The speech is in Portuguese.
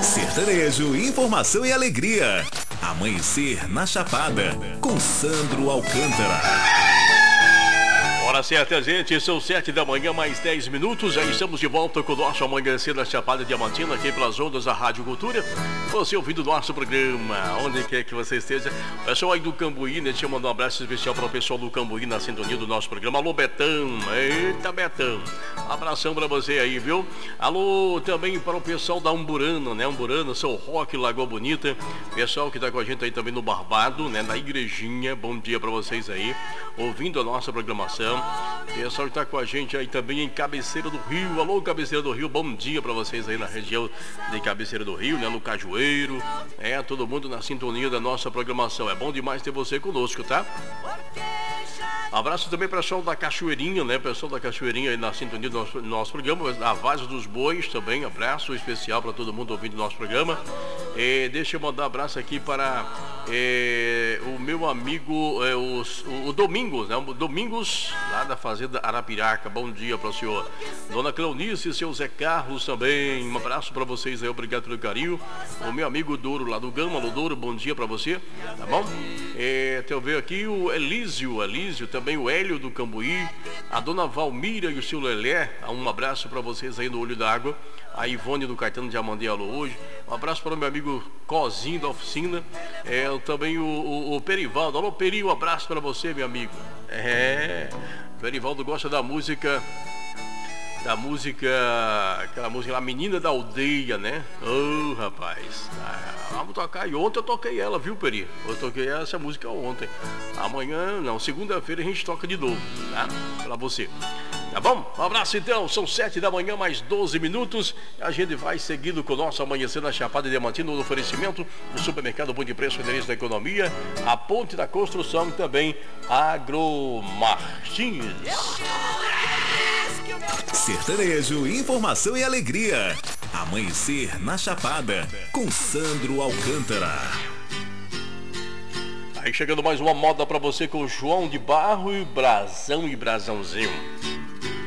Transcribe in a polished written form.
Sertanejo, informação e alegria. Amanhecer na Chapada, com Sandro Alcântara. Hora certa, gente, são 7 da manhã, mais 10 minutos. Já estamos de volta com o nosso Amanhecer na Chapada Diamantina, aqui pelas ondas da Rádio Cultura. Você ouvindo o nosso programa, onde quer que você esteja. O pessoal aí do Cambuí, né? Deixa eu mandar um abraço especial para o pessoal do Cambuí na sintonia do nosso programa. Alô, Betão. Eita, Betão. Abração para você aí, viu? Alô, também para o pessoal da Umburana, né? Umburana, São Roque, Lagoa Bonita. Pessoal que tá com a gente aí também no Barbado, né? Na Igrejinha. Bom dia para vocês aí, ouvindo a nossa programação. Pessoal que tá com a gente aí também em Cabeceira do Rio. Alô, Cabeceira do Rio, bom dia para vocês aí na região de Cabeceira do Rio, né? No Cajueiro. Todo mundo na sintonia da nossa programação. É bom demais ter você conosco, tá? Abraço também para o pessoal da Cachoeirinha, né? Pessoal da Cachoeirinha aí na sintonia do nosso programa. A Vaza dos Bois também. Abraço especial para todo mundo ouvindo o nosso programa. Deixa eu mandar um abraço aqui para o meu amigo, o Domingos, né? O Domingos, lá da Fazenda Arapiraca. Bom dia para o senhor. Dona Cleonice e seu Zé Carlos também. Um abraço para vocês aí, obrigado pelo carinho. O meu amigo Douro, lá do Gama, Douro, bom dia para você, tá bom? Deixa eu ver aqui o Elísio também o Hélio do Cambuí, a dona Valmira e o seu Lelé. Um abraço para vocês aí no Olho d'Água. A Ivone do Caetano já mandei alô hoje. Um abraço para o meu amigo Cozinho da oficina. Também o Perivaldo. Alô, Peri, um abraço para você, meu amigo. Perivaldo gosta da música, aquela música lá, Menina da Aldeia, né? Rapaz, vamos tocar. E ontem eu toquei ela, viu, Peri? Eu toquei essa música ontem. Amanhã, não, segunda-feira a gente toca de novo, tá? Pra você. Tá bom? Um abraço então, são 7 da manhã, mais 12 minutos. A gente vai seguindo com o nosso Amanhecer na Chapada Diamantina, no oferecimento do Supermercado Bom de Preço, Endereço da Economia, a Ponte da Construção e também Agromartins. Sertanejo, informação e alegria. Amanhecer na Chapada, com Sandro Alcântara. Aí chegando mais uma moda pra você com João de Barro e Brasão e Brasãozinho.